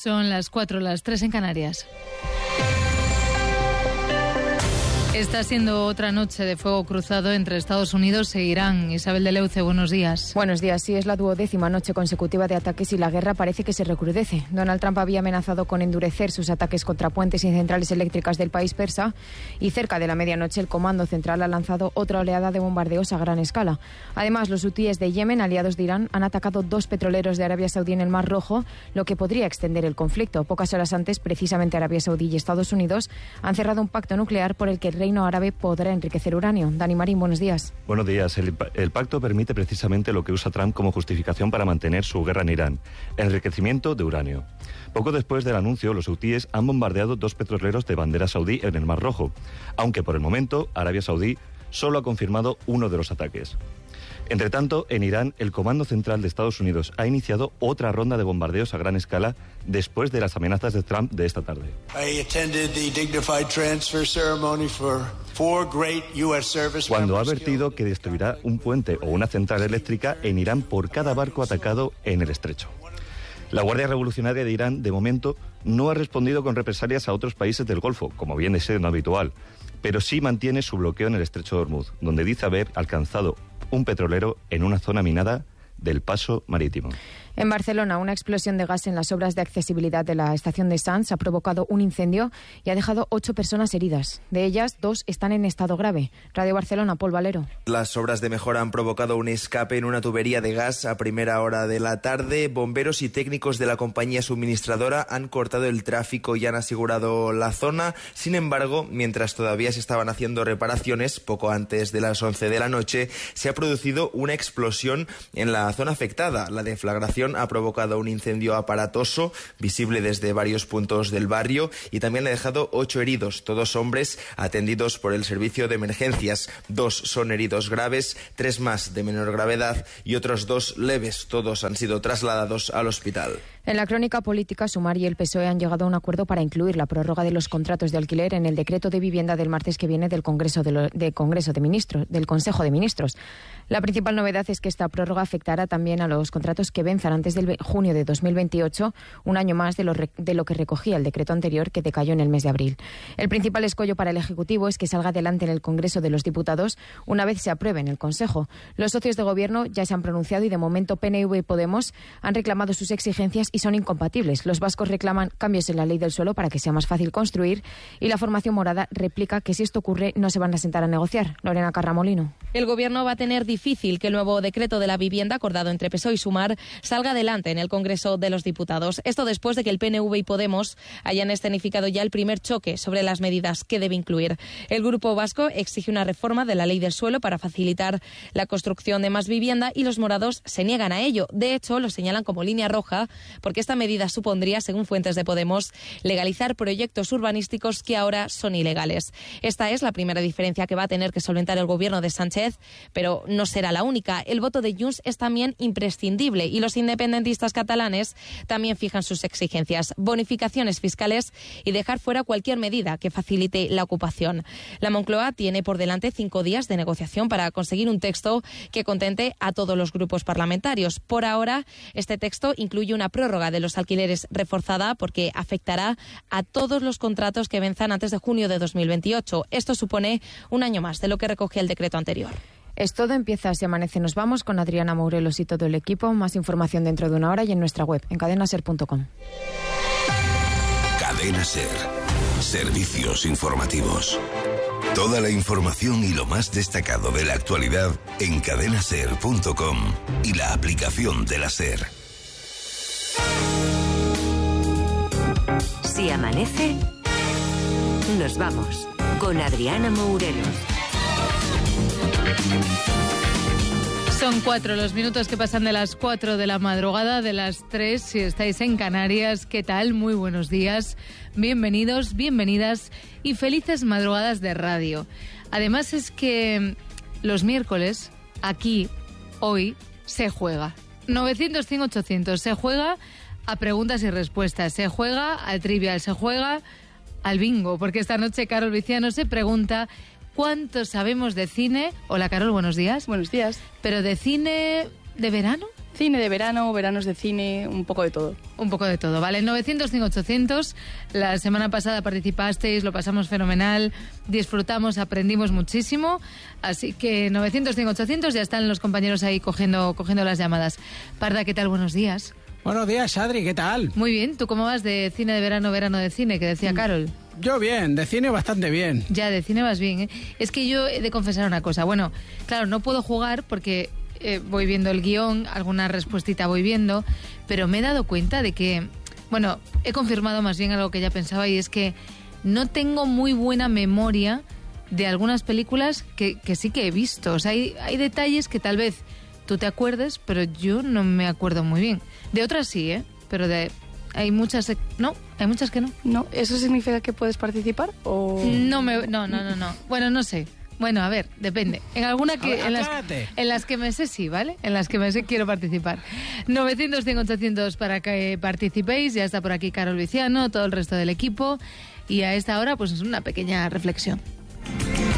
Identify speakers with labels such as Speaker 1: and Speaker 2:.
Speaker 1: Son las 4, las 3 en Canarias. Está siendo otra noche de fuego cruzado entre Estados Unidos e Irán. Isabel de Leuce, buenos días.
Speaker 2: Buenos días. Sí, es la 12ª noche consecutiva de ataques y la guerra parece que se recrudece. Donald Trump había amenazado con endurecer sus ataques contra puentes y centrales eléctricas del país persa y cerca de la medianoche el Comando Central ha lanzado otra oleada de bombardeos a gran escala. Además, los hutíes de Yemen, aliados de Irán, han atacado 2 petroleros de Arabia Saudí en el Mar Rojo, lo que podría extender el conflicto. Pocas horas antes, precisamente Arabia Saudí y Estados Unidos han cerrado un pacto nuclear por el que el Reino Árabe podrá enriquecer uranio. Dani Marín, buenos días.
Speaker 3: Buenos días. El pacto permite precisamente lo que usa Trump como justificación para mantener su guerra en Irán, el enriquecimiento de uranio. Poco después del anuncio, los hutíes han bombardeado 2 petroleros de bandera saudí en el Mar Rojo, aunque por el momento Arabia Saudí solo ha confirmado uno de los ataques. Entre tanto, en Irán, el Comando Central de Estados Unidos ha iniciado otra ronda de bombardeos a gran escala después de las amenazas de Trump de esta tarde. Cuando ha advertido que destruirá un puente o una central eléctrica en Irán por cada barco atacado en el estrecho. La Guardia Revolucionaria de Irán, de momento, no ha respondido con represalias a otros países del Golfo, como viene siendo habitual, pero sí mantiene su bloqueo en el estrecho de Hormuz, donde dice haber alcanzado un petrolero en una zona minada del paso marítimo.
Speaker 2: En Barcelona, una explosión de gas en las obras de accesibilidad de la estación de Sants ha provocado un incendio y ha dejado 8 personas heridas. De ellas, 2 están en estado grave. Radio Barcelona, Pol Valero.
Speaker 4: Las obras de mejora han provocado un escape en una tubería de gas a primera hora de la tarde. Bomberos y técnicos de la compañía suministradora han cortado el tráfico y han asegurado la zona. Sin embargo, mientras todavía se estaban haciendo reparaciones, poco antes de las 11 de la noche, se ha producido una explosión en la zona afectada. La deflagración ha provocado un incendio aparatoso, visible desde varios puntos del barrio, y también ha dejado 8 heridos, todos hombres atendidos por el servicio de emergencias. 2 son heridos graves, 3 más de menor gravedad y otros 2 leves. Todos han sido trasladados al hospital.
Speaker 2: En la crónica política, Sumar y el PSOE han llegado a un acuerdo para incluir la prórroga de los contratos de alquiler en el decreto de vivienda del martes que viene del Consejo de Ministros. La principal novedad es que esta prórroga afectará también a los contratos que venzan antes del junio de 2028, un año más de lo que recogía el decreto anterior que decayó en el mes de abril. El principal escollo para el Ejecutivo es que salga adelante en el Congreso de los Diputados una vez se apruebe en el Consejo. Los socios de Gobierno ya se han pronunciado y de momento PNV y Podemos han reclamado sus exigencias y son incompatibles. Los vascos reclaman cambios en la ley del suelo para que sea más fácil construir y la formación morada replica que si esto ocurre no se van a sentar a negociar. Lorena Carramolino.
Speaker 5: El Gobierno va a tener difícil que el nuevo decreto de la vivienda acordado entre PSOE y Sumar salga adelante en el Congreso de los Diputados. Esto después de que el PNV y Podemos hayan escenificado ya el primer choque sobre las medidas que debe incluir. El Grupo Vasco exige una reforma de la ley del suelo para facilitar la construcción de más vivienda y los morados se niegan a ello. De hecho, lo señalan como línea roja porque esta medida supondría, según fuentes de Podemos, legalizar proyectos urbanísticos que ahora son ilegales. Esta es la primera diferencia que va a tener que solventar el Gobierno de Sánchez, pero no será la única. El voto de Junts es también imprescindible y los independentistas catalanes también fijan sus exigencias: bonificaciones fiscales y dejar fuera cualquier medida que facilite la ocupación. La Moncloa tiene por delante 5 días de negociación para conseguir un texto que contente a todos los grupos parlamentarios. Por ahora, este texto incluye una prórroga de los alquileres reforzada porque afectará a todos los contratos que venzan antes de junio de 2028. Esto supone un año más de lo que recogía el decreto anterior.
Speaker 2: Es todo, empieza Si Amanece. Nos vamos con Adriana Mourelos y todo el equipo. Más información dentro de una hora y en nuestra web, en cadenaser.com.
Speaker 6: Cadena Ser. Servicios informativos. Toda la información y lo más destacado de la actualidad en cadenaser.com y la aplicación de la Ser.
Speaker 7: Si amanece, nos vamos con Adriana Mourelos.
Speaker 1: Son 4 los minutos que pasan de las 4 de la madrugada, de las 3 si estáis en Canarias. ¿Qué tal? Muy buenos días. Bienvenidos, bienvenidas y felices madrugadas de radio. Además es que los miércoles, aquí, hoy, se juega. 900-100-800, se juega a preguntas y respuestas, se juega al trivial, se juega al bingo, porque esta noche Carol Viciano se pregunta ¿cuánto sabemos de cine? Hola Carol, buenos días.
Speaker 8: Buenos días.
Speaker 1: ¿Pero de cine de verano?
Speaker 8: Cine de verano, veranos de cine, un poco de todo.
Speaker 1: Un poco de todo, ¿vale? 900-100-800. La semana pasada participasteis, lo pasamos fenomenal, disfrutamos, aprendimos muchísimo. Así que 900-100-800, ya están los compañeros ahí cogiendo las llamadas. Parda, ¿qué tal? Buenos días.
Speaker 9: Buenos días, Adri, ¿qué tal?
Speaker 1: Muy bien, ¿tú cómo vas de cine de verano, verano de cine, que decía Carol?
Speaker 9: Yo bien, de cine bastante bien.
Speaker 1: Ya, de cine vas bien, ¿eh? Es que yo he de confesar una cosa. Bueno, claro, no puedo jugar porque voy viendo el guión, alguna respuestita voy viendo, pero me he dado cuenta de que, bueno, he confirmado más bien algo que ya pensaba, y es que no tengo muy buena memoria de algunas películas que sí que he visto. O sea, hay detalles que tal vez tú te acuerdes, pero yo no me acuerdo muy bien. De otras sí, pero hay muchas hay muchas que no.
Speaker 8: No, ¿eso significa que puedes participar o...?
Speaker 1: No. Bueno, no sé. Bueno, a ver, depende. En alguna que en las que me sé sí, ¿vale? En las que me sé quiero participar. 900-100-800 para que participéis. Ya está por aquí Carol Viciano, todo el resto del equipo. Y a esta hora, pues es una pequeña reflexión.